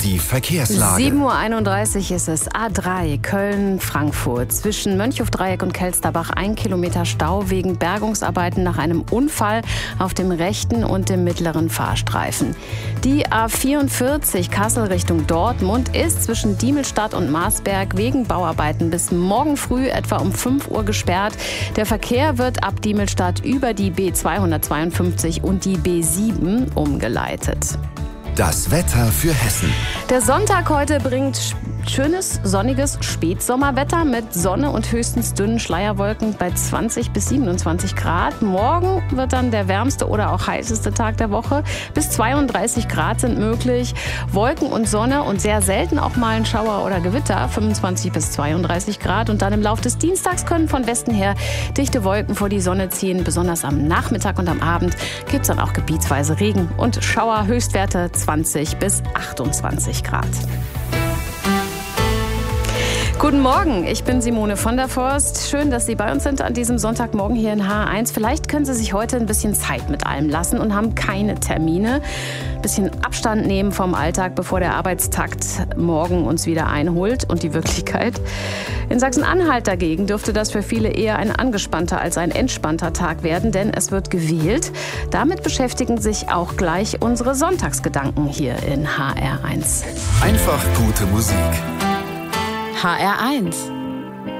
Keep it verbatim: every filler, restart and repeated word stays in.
die Verkehrslage. sieben Uhr einunddreißig ist es. A drei Köln-Frankfurt. Zwischen Mönchhofdreieck und Kelsterbach ein Kilometer Stau wegen Bergungsarbeiten nach einem Unfall auf dem rechten und dem mittleren Fahrstreifen. Die A vierundvierzig Kassel Richtung Dortmund ist zwischen Diemelstadt und Marsberg wegen Bauarbeiten bis morgen früh etwa um fünf Uhr gesperrt. Der Verkehr wird ab Diemelstadt über die B zweihundertzweiundfünfzig und die B sieben umgeleitet. Das Wetter für Hessen. Der Sonntag heute bringt schönes, sonniges Spätsommerwetter mit Sonne und höchstens dünnen Schleierwolken bei zwanzig bis siebenundzwanzig Grad. Morgen wird dann der wärmste oder auch heißeste Tag der Woche. Bis zweiunddreißig Grad sind möglich. Wolken und Sonne und sehr selten auch mal ein Schauer oder Gewitter. fünfundzwanzig bis zweiunddreißig Grad. Und dann im Laufe des Dienstags können von Westen her dichte Wolken vor die Sonne ziehen. Besonders am Nachmittag und am Abend gibt es dann auch gebietsweise Regen und Schauer. Höchstwerte zwanzig bis achtundzwanzig Grad. Guten Morgen, ich bin Simone von der Forst. Schön, dass Sie bei uns sind an diesem Sonntagmorgen hier in H eins. Vielleicht können Sie sich heute ein bisschen Zeit mit allem lassen und haben keine Termine. Ein bisschen Abstand nehmen vom Alltag, bevor der Arbeitstakt morgen uns wieder einholt und die Wirklichkeit. In Sachsen-Anhalt dagegen dürfte das für viele eher ein angespannter als ein entspannter Tag werden, denn es wird gewählt. Damit beschäftigen sich auch gleich unsere Sonntagsgedanken hier in H R eins. Einfach gute Musik. H R eins.